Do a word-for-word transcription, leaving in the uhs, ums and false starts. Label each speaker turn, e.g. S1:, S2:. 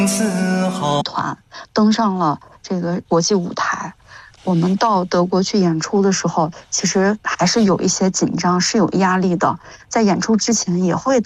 S1: 团登上了这个国际舞台。我们到德国去演出的时候，其实还是有一些紧张，是有压力的。在演出之前也会